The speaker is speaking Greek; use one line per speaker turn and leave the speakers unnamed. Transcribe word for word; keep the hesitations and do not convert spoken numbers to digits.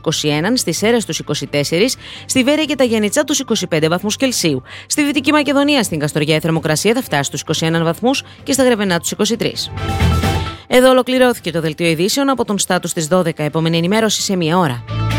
είκοσι ένα, στις Σέρρες τους είκοσι τέσσερα, στη Βέρεια και τα Γιαννιτσά τους είκοσι πέντε βαθμούς Κελσίου. Στη Δυτική Μακεδονία, στην Καστοριά, η θερμοκρασία θα φτάσει στους είκοσι ένα βαθμούς και στα Γρεβενά τους είκοσι τρία. Εδώ ολοκληρώθηκε το δελτίο ειδήσεων από τον Στάτους στις δώδεκα. Επόμενη ενημέρωση σε μία ώρα.